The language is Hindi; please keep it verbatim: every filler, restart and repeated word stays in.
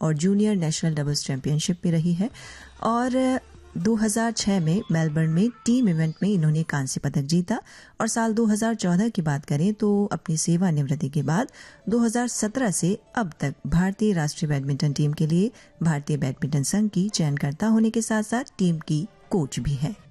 और जूनियर नेशनल डबल्स चैंपियनशिप में रही है। और दो हज़ार छह में मेलबर्न में टीम इवेंट में इन्होंने कांस्य पदक जीता। और साल दो हज़ार चौदह की बात करें तो अपनी सेवानिवृत्ति के बाद दो हज़ार सत्रह से अब तक भारतीय राष्ट्रीय बैडमिंटन टीम के लिए भारतीय बैडमिंटन संघ की चयनकर्ता होने के साथ साथ टीम की कोच भी है।